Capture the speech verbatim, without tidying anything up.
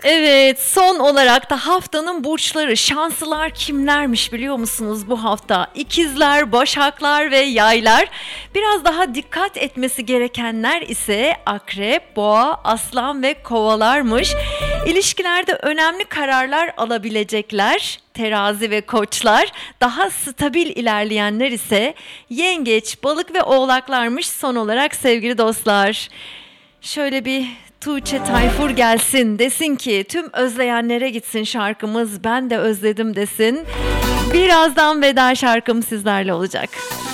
Evet, son olarak da haftanın burçları, şanslılar kimlermiş biliyor musunuz bu hafta? İkizler, Başaklar ve Yaylar. Biraz daha dikkat etmesi gerekenler ise Akrep, Boğa, Aslan ve Kovalarmış. İlişkilerde önemli kararlar alabilecekler. Terazi ve Koçlar. Daha stabil ilerleyenler ise Yengeç, Balık ve Oğlaklarmış son olarak sevgili dostlar. Şöyle bir Tuğçe Tayfur gelsin, desin ki tüm özleyenlere gitsin şarkımız, ben de özledim desin. Birazdan veda şarkım sizlerle olacak.